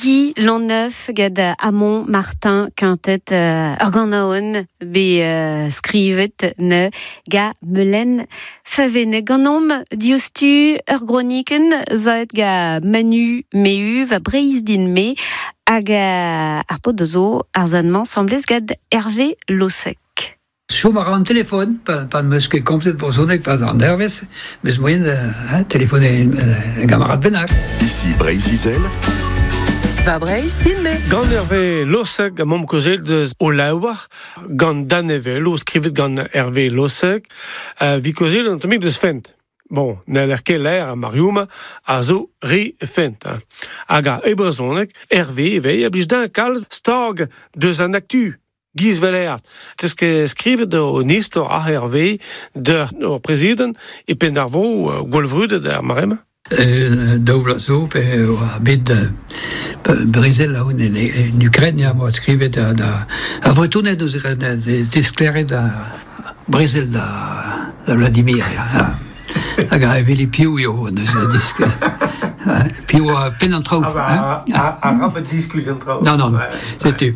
Guy Lanneuf, gad Amon Martin Quintet, Organaon, be skrivet ne ga melen favene. Ganom diostu Groniken, zaet ga Manu meu va breiz din me, hag ar podozo arzanman semblez gad Hervé Lossec. Chomar an telefon, pas de musque complet pour sonner, pas en nerveux, mais je moyen de téléphoner un camarade Benac. Ici Breiz-Izel. Va Breiz, din me. Gant Hervé Lossec, a mom kozel deus o laouar, gant Dan Evel, o skrivet gant Hervé Lossec, vi kozel an tomik deus fent. Bon, ne l'er ket l'air a Mariouma, a zo ri fent. Hag a ebrezonek, Hervé evei a blij d'un kalz stag deus an aktu. Giz velert. Teus ket skrivet o nistor a Hervé de o preziden e pen ar vo gwolvrudet ar marem. Daoula zo, pe a bet Brésil là on en Ukraine a mo skrivet a vretournet deus deskleret a Brésil da Vladimir. Hag a eveli piou yo deus disk. Piou a pen an traoù. A rapet diskul an traoù. Non, setu.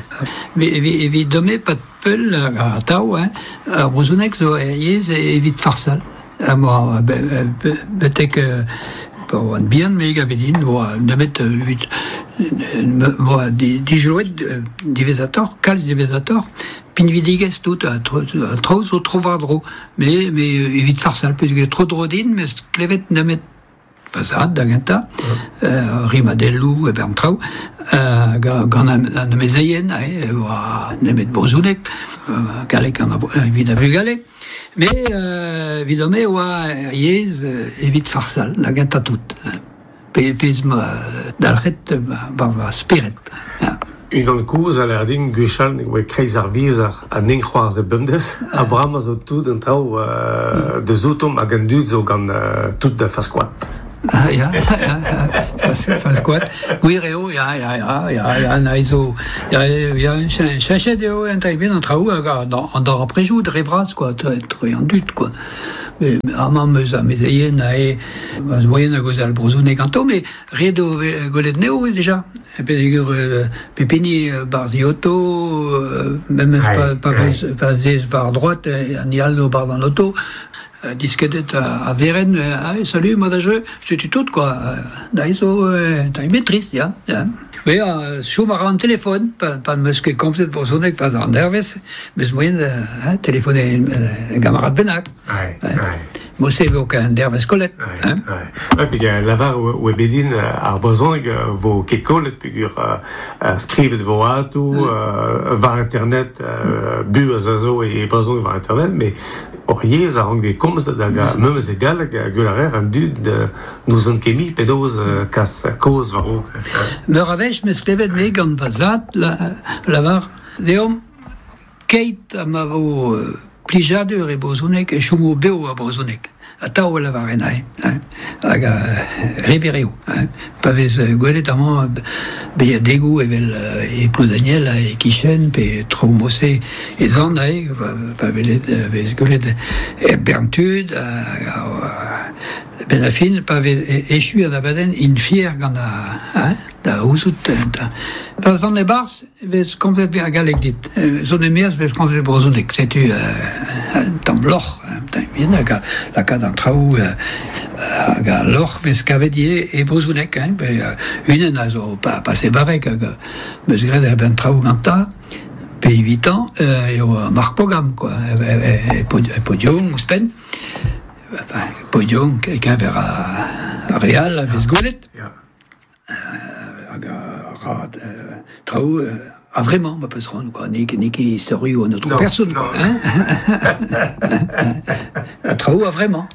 Evit dome pat peul a tao, ar brozhoneg zo yez evit farsal. Moi, betek pour un bien mais gavedin moi de mettre vite moi des jouets divisator calz divisator pin vidiges tout trop ou trop vardro mais évite farsal parce que trop drodin mais clevet ne met fasad d'agenta rimadellu et bertrau gana na mezayen ne met bozunek galek en évidemment vu galek. Mais évidemment, yez évite farsal, la ganta tout. Pisme d'alret va spirit. Une an kouz a l'air din gwechal ne kreiz ar vizar a neng c'hoarz de bemdes, a bram a zo tout un trao de zoutom hag an dud zo gant tout de fasquat. Fasquat. Oui, reo, ya, naizo, ya un chachet de haut, un taille bien en trao, en dor après jour de revras, quoi, très en dut, quoi. Mais à ma meuse, à mes aïens, à moyen à gozal brozouné canto, mais redo golet neo déjà. Et puis, Pépini, Bardiotto, même pas zez par droite, Anialdo bar dans l'auto. Disquette à Vérenne, salut, moi je suis tout quoi. D'ailleurs, t'as une maîtrise, ya. Oui, Chomar en téléphone, pas de musque complet pour sonner, pas en nerveux, mais je moyen de téléphoner un camarade Benac. Moi, c'est aucun nerveux colette. Oui, puis là-bas, où est Bédine, à besoin vos kékolet, puis skrivet vos atou, var internet, bu à zazo et besoin var internet, mais oriez a rangé comme ça, même c'est égal, gularer un dud, nous en kémi, pédose, casse, cause, varou. Me ravèche, me sklevet me gant vazat, la var, deom, Kate a mavo plijadeur e brozounek, e chomo beo a brozounek. A tao la varenai, hag a rivereo. Pa vez gwelet amant, beia degou evel e ploudaniel e kichen, pe tro mosse e zan pa vez gwelet e berntud, ben a fin, pa vez echu an abaden in fier gant da ouzout. Pas an e bars, vez komplet a galek dit. Zon e meaz vez komplet brozounek. Setu tam loch, bien, la kad an traoù hag a loch vez kavedie e brozounek. Unen a zo pa se barek hag meus gred a ben traoù ganta, pe evitant eo mark pogam, quoi. E podion ouspen. Podion kek ver a real a vez gwelet. Hag a traoù a vraiment, ma peut se rendre, quoi. Niki histori ou notre personne, quoi. A traoù a vraiment.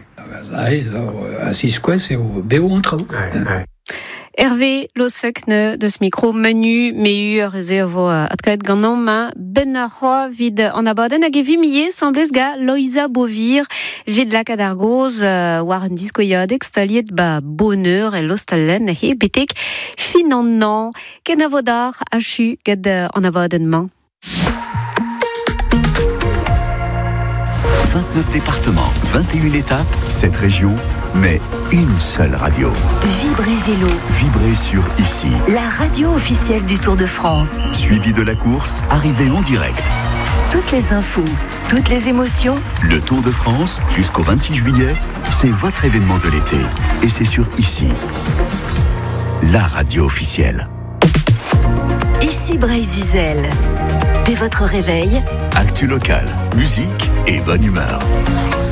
A 6 quoi, c'est au béo en traoù. Hervé Lossec ne de ce micro Manu meu réservo atkaet ganon ma ben a c'hoa vid an abaden hag e vimiye semblez ga Loïsa Bovir vid la kadargoz war un diskoyadek staliet ba bonheur e lostallen e betek fin an an ken avodar achu gad an abaden man. 29 départements, 21 étapes, 7 régions, mais une seule radio. Vibrer vélo. Vibrez sur Ici. La radio officielle du Tour de France. Suivi de la course, arrivée en direct. Toutes les infos, toutes les émotions. Le Tour de France, jusqu'au 26 juillet, c'est votre événement de l'été. Et c'est sur Ici. La radio officielle. Ici Bray-Zizel. Dès votre réveil, Actu local, musique et bonne humeur.